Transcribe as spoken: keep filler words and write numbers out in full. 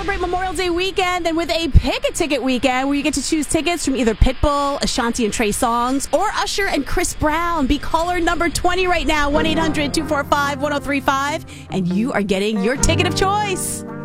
celebrate Memorial Day weekend and with a Pick a Ticket weekend where you get to choose tickets from either Pitbull, Ashanti and Trey Songz, or Usher and Chris Brown. Be caller number twenty right now, one eight hundred two four five one oh three five, and you are getting your ticket of choice.